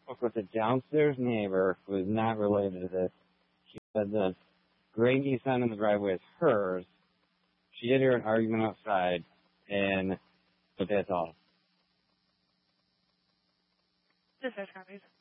spoke with a downstairs neighbor who is not related to this. She said the gray Nissan in the driveway is hers. She did hear an argument outside, but that's all. Dispatch copies.